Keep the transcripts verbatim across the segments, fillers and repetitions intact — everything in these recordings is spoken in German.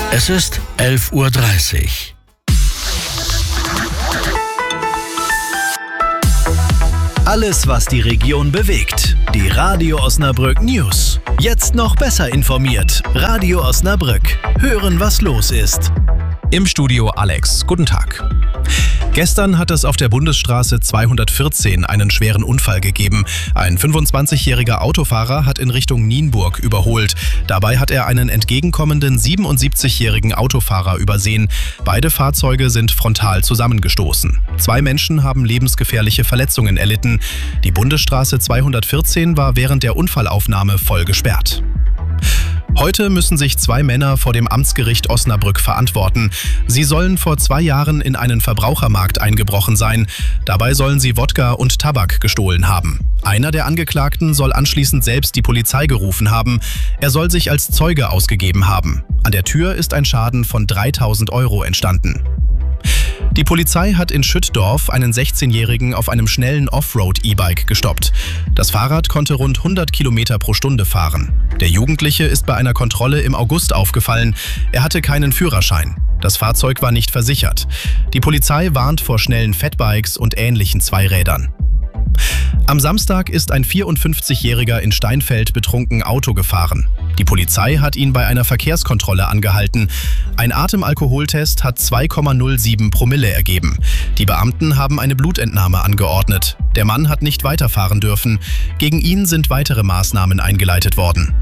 Es ist elf Uhr dreißig. Alles, was die Region bewegt. Die Radio Osnabrück News. Jetzt noch besser informiert. Radio Osnabrück. Hören, was los ist. Im Studio Alex. Guten Tag. Gestern hat es auf der Bundesstraße zweihundertvierzehn einen schweren Unfall gegeben. Ein fünfundzwanzigjähriger Autofahrer hat in Richtung Nienburg überholt. Dabei hat er einen entgegenkommenden siebenundsiebzigjährigen Autofahrer übersehen. Beide Fahrzeuge sind frontal zusammengestoßen. Zwei Menschen haben lebensgefährliche Verletzungen erlitten. Die Bundesstraße zweihundertvierzehn war während der Unfallaufnahme voll gesperrt. Heute müssen sich zwei Männer vor dem Amtsgericht Osnabrück verantworten. Sie sollen vor zwei Jahren in einen Verbrauchermarkt eingebrochen sein. Dabei sollen sie Wodka und Tabak gestohlen haben. Einer der Angeklagten soll anschließend selbst die Polizei gerufen haben. Er soll sich als Zeuge ausgegeben haben. An der Tür ist ein Schaden von dreitausend Euro entstanden. Die Polizei hat in Schüttdorf einen sechzehnjährigen auf einem schnellen Offroad-E-Bike gestoppt. Das Fahrrad konnte rund hundert Kilometer pro Stunde fahren. Der Jugendliche ist bei einer Kontrolle im August aufgefallen. Er hatte keinen Führerschein. Das Fahrzeug war nicht versichert. Die Polizei warnt vor schnellen Fatbikes und ähnlichen Zweirädern. Am Samstag ist ein vierundfünfzigjähriger in Steinfeld betrunken Auto gefahren. Die Polizei hat ihn bei einer Verkehrskontrolle angehalten. Ein Atemalkoholtest hat zwei Komma null sieben Promille ergeben. Die Beamten haben eine Blutentnahme angeordnet. Der Mann hat nicht weiterfahren dürfen. Gegen ihn sind weitere Maßnahmen eingeleitet worden.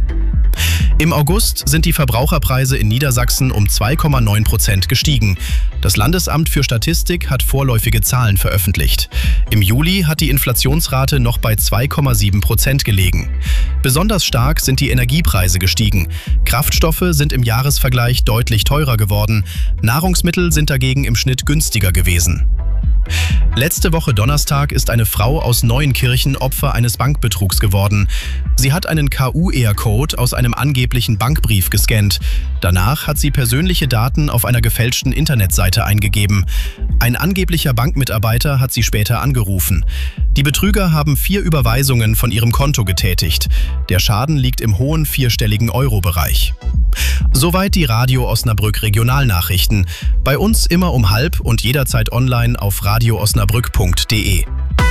Im August sind die Verbraucherpreise in Niedersachsen um zwei Komma neun Prozent gestiegen. Das Landesamt für Statistik hat vorläufige Zahlen veröffentlicht. Im Juli hat die Inflationsrate noch bei zwei Komma sieben Prozent gelegen. Besonders stark sind die Energiepreise gestiegen. Kraftstoffe sind im Jahresvergleich deutlich teurer geworden. Nahrungsmittel sind dagegen im Schnitt günstiger gewesen. Letzte Woche Donnerstag ist eine Frau aus Neuenkirchen Opfer eines Bankbetrugs geworden. Sie hat einen K U R Code aus einem angeblichen Bankbrief gescannt. Danach hat sie persönliche Daten auf einer gefälschten Internetseite eingegeben. Ein angeblicher Bankmitarbeiter hat sie später angerufen. Die Betrüger haben vier Überweisungen von ihrem Konto getätigt. Der Schaden liegt im hohen vierstelligen Euro-Bereich. Soweit die Radio Osnabrück Regionalnachrichten. Bei uns immer um halb und jederzeit online auf radio osnabrück punkt de.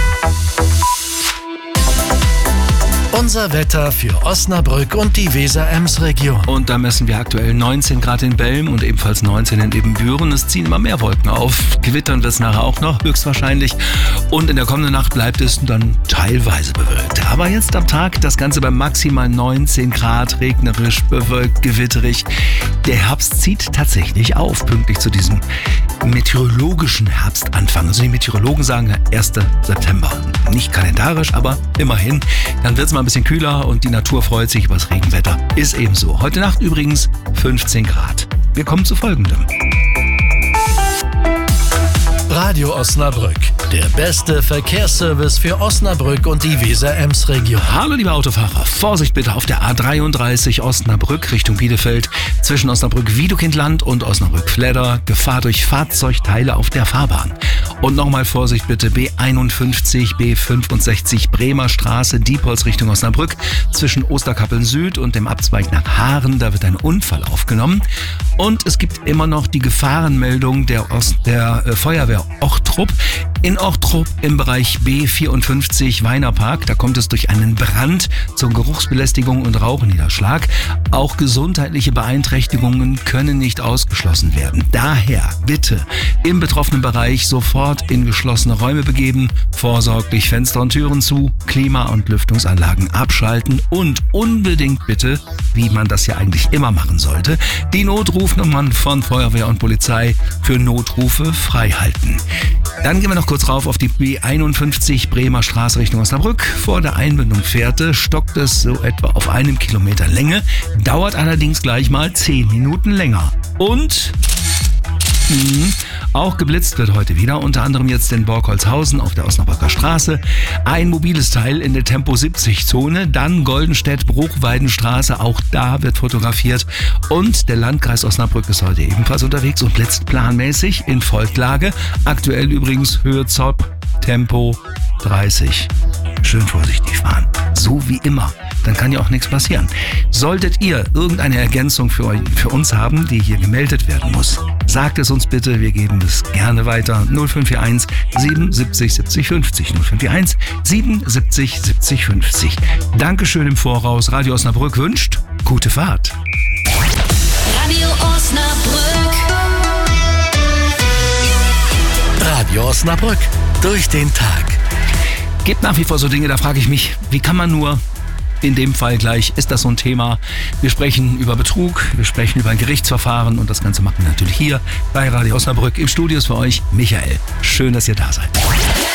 Unser Wetter für Osnabrück und die Weser-Ems-Region. Und da messen wir aktuell neunzehn Grad in Belm und ebenfalls neunzehn in Ebenbüren. Es ziehen immer mehr Wolken auf. Gewittern wird es nachher auch noch, höchstwahrscheinlich. Und in der kommenden Nacht bleibt es dann teilweise bewölkt. Aber jetzt am Tag das Ganze bei maximal neunzehn Grad, regnerisch, bewölkt, gewitterig. Der Herbst zieht tatsächlich auf, pünktlich zu diesem meteorologischen Herbstanfang. Also die Meteorologen sagen erster September. Nicht kalendarisch, aber immerhin. Dann wird es mal ein bisschen kühler und die Natur freut sich über das Regenwetter. Ist ebenso. Heute Nacht übrigens fünfzehn Grad. Wir kommen zu Folgendem. Radio Osnabrück, der beste Verkehrsservice für Osnabrück und die Weser-Ems-Region. Hallo liebe Autofahrer, Vorsicht bitte auf der A dreiunddreißig Osnabrück Richtung Bielefeld, zwischen Osnabrück-Wiedekindland und Osnabrück-Fledder, Gefahr durch Fahrzeugteile auf der Fahrbahn. Und nochmal Vorsicht bitte, B einundfünfzig, B fünfundsechzig Bremer Straße, Diepholz Richtung Osnabrück, zwischen Osterkappeln Süd und dem Abzweig nach Haaren, da wird ein Unfall aufgenommen. Und es gibt immer noch die Gefahrenmeldung der, Ost- der äh, Feuerwehr Ochtrup. In Ochtrup im Bereich B vierundfünfzig Weinerpark, da kommt es durch einen Brand zur Geruchsbelästigung und Rauchniederschlag. Auch gesundheitliche Beeinträchtigungen können nicht ausgeschlossen werden. Daher bitte im betroffenen Bereich sofort in geschlossene Räume begeben, vorsorglich Fenster und Türen zu, Klima- und Lüftungsanlagen abschalten und unbedingt bitte, wie man das ja eigentlich immer machen sollte, die Notrufnummern von Feuerwehr und Polizei für Notrufe frei halten. Dann gehen wir noch kurz rauf auf die B einundfünfzig Bremer Straße Richtung Osnabrück. Vor der Einbindung Fährte stockt es so etwa auf einem Kilometer Länge, dauert allerdings gleich mal zehn Minuten länger. Und mh, auch geblitzt wird heute wieder, unter anderem jetzt in Borkholzhausen auf der Osnabrücker Straße. Ein mobiles Teil in der Tempo siebzig Zone, dann Goldenstedt-Bruchweidenstraße, auch da wird fotografiert. Und der Landkreis Osnabrück ist heute ebenfalls unterwegs und blitzt planmäßig in Volklage. Aktuell übrigens Höhe Zopp, Tempo dreißig. Schön vorsichtig fahren. so wie immer. Dann kann ja auch nichts passieren. Solltet ihr irgendeine Ergänzung für, euch, für uns haben, die hier gemeldet werden muss, sagt es uns bitte, wir geben es gerne weiter. null fünf vier eins siebenundsiebzig siebzig fünfzig null fünf vier eins siebenundsiebzig siebzig fünfzig. Dankeschön im Voraus. Radio Osnabrück wünscht gute Fahrt. Radio Osnabrück. Radio Osnabrück. Durch den Tag. Gibt nach wie vor so Dinge, da frage ich mich, wie kann man nur, in dem Fall gleich, ist das so ein Thema. Wir sprechen über Betrug, wir sprechen über ein Gerichtsverfahren und das Ganze machen wir natürlich hier bei Radio Osnabrück. Im Studio ist für euch Michael. Schön, dass ihr da seid.